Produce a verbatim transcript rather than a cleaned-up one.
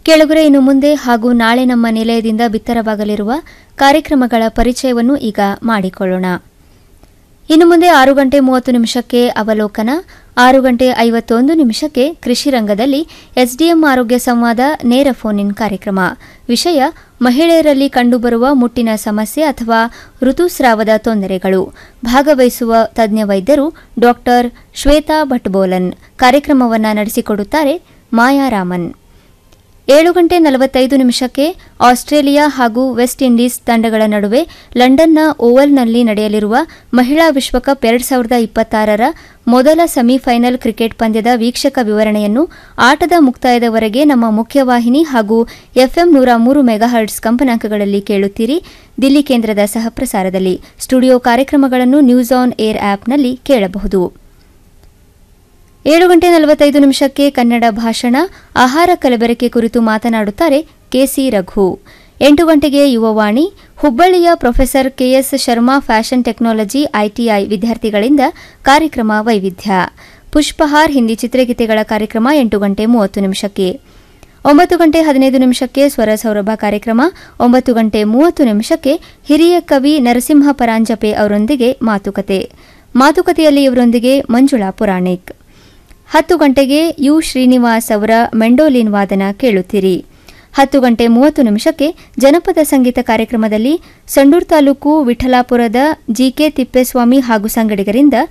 ಕೆಳಗರೆ ಇನ್ನು ಮುಂದೆ ಹಾಗೂ ನಾಳೆ ನಮ್ಮ ನಿಲಯದಿಂದ ಬಿತ್ತರವಾಗಲಿರುವ ಕಾರ್ಯಕ್ರಮಗಳ ಪರಿಚಯವನ್ನು ಈಗ ಮಾಡಿಕೊಳ್ಳೋಣ. ಇನ್ನು ಮುಂದೆ ಆರು ಗಂಟೆ ಮೂವತ್ತು ನಿಮಿಷಕ್ಕೆ ಅವಲೋಕನ, ಆರು ಗಂಟೆ ಐವತ್ತೊಂದು ನಿಮಿಷಕ್ಕೆ ಕೃಷಿ ರಂಗದಲ್ಲಿ ಎಸ್ಡಿಎಂ ಆರೋಗ್ಯ ಸಂವಾದ ನೇರ ಫೋನ್ ಇನ್ ಕಾರ್ಯಕ್ರಮ. ವಿಷಯ ಮಹಿಳೆಯರಲ್ಲಿ ಕಂಡುಬರುವ ಮುಟ್ಟಿನ ಸಮಸ್ಯೆ ಅಥವಾ ಋತುಸ್ರಾವದ ತೊಂದರೆಗಳು. ಭಾಗವಹಿಸುವ ತಜ್ಞ ವೈದ್ಯರು ಡಾಕ್ಟರ್ ಶ್ವೇತಾ ಭಟ್ಬೋಲನ್. ಕಾರ್ಯಕ್ರಮವನ್ನು ನಡೆಸಿಕೊಡುತ್ತಾರೆ ಮಾಯಾರಾಮನ್. ಏಳು ಗಂಟೆ ನಲವತ್ತೈದು ನಿಮಿಷಕ್ಕೆ ಆಸ್ಟ್ರೇಲಿಯಾ ಹಾಗೂ ವೆಸ್ಟ್ ಇಂಡೀಸ್ ತಂಡಗಳ ನಡುವೆ ಲಂಡನ್ನ ಓವಲ್ನಲ್ಲಿ ನಡೆಯಲಿರುವ ಮಹಿಳಾ ವಿಶ್ವಕಪ್ ಎರಡು ಸಾವಿರದ ಇಪ್ಪತ್ತಾರರ ಮೊದಲ ಸೆಮಿಫೈನಲ್ ಕ್ರಿಕೆಟ್ ಪಂದ್ಯದ ವೀಕ್ಷಕ ವಿವರಣೆಯನ್ನು ಆಟದ ಮುಕ್ತಾಯದವರೆಗೆ ನಮ್ಮ ಮುಖ್ಯವಾಹಿನಿ ಹಾಗೂ ಎಫ್ಎಂ ನೂರ ಮೂರು ಮೆಗಾಹರ್ಟ್ಸ್ ಕಂಪನಾಂಕಗಳಲ್ಲಿ ಕೇಳುತ್ತೀರಿ. ದಿಲ್ಲಿ ಕೇಂದ್ರದ ಸಹಪ್ರಸಾರದಲ್ಲಿ ಸ್ಟುಡಿಯೋ ಕಾರ್ಯಕ್ರಮಗಳನ್ನು ನ್ಯೂಸ್ ಆನ್ ಏರ್ ಆಪ್ನಲ್ಲಿ ಕೇಳಬಹುದು. ಏಳು ಗಂಟೆ ನಲವತ್ತೈದು ನಿಮಿಷಕ್ಕೆ ಕನ್ನಡ ಭಾಷಣ, ಆಹಾರ ಕಲಬೆರಕೆ ಕುರಿತು ಮಾತನಾಡುತ್ತಾರೆ ಕೆಸಿ ರಘು. ಎಂಟು ಗಂಟೆಗೆ ಯುವವಾಣಿ, ಹುಬ್ಬಳ್ಳಿಯ professor KS Sharma fashion technology ITI ವಿದ್ಯಾರ್ಥಿಗಳಿಂದ ಕಾರ್ಯಕ್ರಮ ವೈವಿಧ್ಯ. ಪುಷ್ಪಹಾರ್ ಹಿಂದಿ ಚಿತ್ರಗೀತೆಗಳ ಕಾರ್ಯಕ್ರಮ ಎಂಟು ಗಂಟೆ ಮೂವತ್ತು ನಿಮಿಷಕ್ಕೆ. ಒಂಬತ್ತು ಗಂಟೆ ಹದಿನೈದು ನಿಮಿಷಕ್ಕೆ ಸ್ವರ ಸೌರಭ ಕಾರ್ಯಕ್ರಮ. ಒಂಬತ್ತು ಗಂಟೆ ಮೂವತ್ತು ನಿಮಿಷಕ್ಕೆ ಹಿರಿಯ ಕವಿ ನರಸಿಂಹ ಪರಾಂಜಪೆ ಅವರೊಂದಿಗೆ ಮಾತುಕತೆ. ಮಾತುಕತೆಯಲ್ಲಿ ಇವರೊಂದಿಗೆ ಮಂಜುಳಾ ಪುರಾಣಿಕ್. ಹತ್ತು ಗಂಟೆಗೆ ಯು ಶ್ರೀನಿವಾಸ್ ಅವರ ಮೆಂಡೋಲಿನ್ ವಾದನ ಕೇಳುತ್ತೀರಿ. ಹತ್ತು ಗಂಟೆ ಮೂವತ್ತು ನಿಮಿಷಕ್ಕೆ ಜನಪದ ಸಂಗೀತ ಕಾರ್ಯಕ್ರಮದಲ್ಲಿ ಸಂಡೂರು ತಾಲೂಕು ವಿಠಲಾಪುರದ ಜಿಕೆ ತಿಪ್ಪೇಸ್ವಾಮಿ ಹಾಗೂ ಸಂಗಡಿಗರಿಂದ